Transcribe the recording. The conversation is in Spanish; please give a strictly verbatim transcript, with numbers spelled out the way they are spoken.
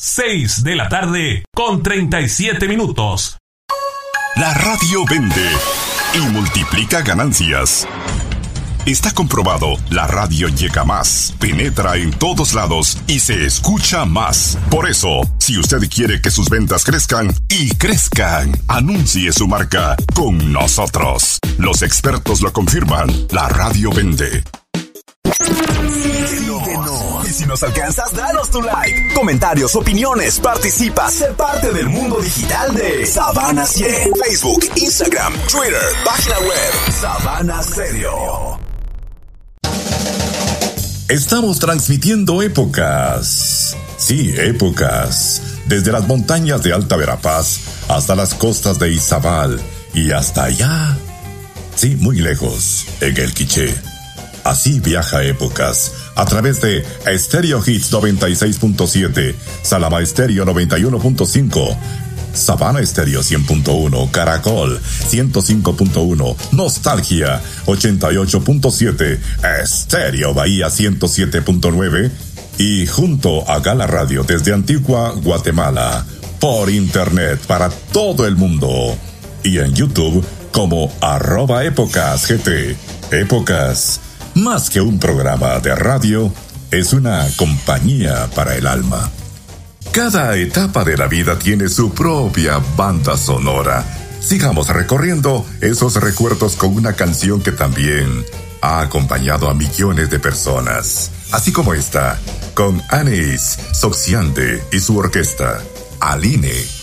seis de la tarde con treinta y siete minutos. La radio vende y multiplica ganancias. Está comprobado, la radio llega más, penetra en todos lados y se escucha más. Por eso, si usted quiere que sus ventas crezcan y crezcan, anuncie su marca con nosotros. Los expertos lo confirman, la radio vende. Síguenos. Y si nos alcanzas, danos tu like, comentarios, opiniones, participa, sé parte del mundo digital de Sabana cien. Facebook, Instagram, Twitter, página web, Sabana Stereo. Estamos transmitiendo épocas. Sí, épocas. Desde las montañas de Alta Verapaz hasta las costas de Izabal y hasta allá. Sí, muy lejos, en el Quiché. Así viaja épocas a través de Stereo Hits noventa y seis punto siete, Salama Estéreo noventa y uno punto cinco, Sabana Estéreo cien punto uno, Caracol ciento cinco punto uno, Nostalgia ochenta y ocho punto siete, Estéreo Bahía ciento siete punto nueve y junto a Gala Radio desde Antigua, Guatemala, por internet para todo el mundo y en YouTube como arroba épocas GT. Épocas, más que un programa de radio, es una compañía para el alma. Cada etapa de la vida tiene su propia banda sonora. Sigamos recorriendo esos recuerdos con una canción que también ha acompañado a millones de personas. Así como esta, con Anis Soxiande y su orquesta, Aline.